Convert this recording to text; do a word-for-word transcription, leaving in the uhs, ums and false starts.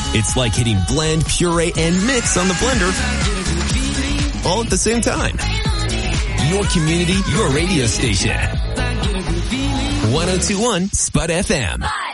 It's like hitting blend, puree, and mix on the blender all at the same time. Your community, your radio station. one oh two point one Spud F M.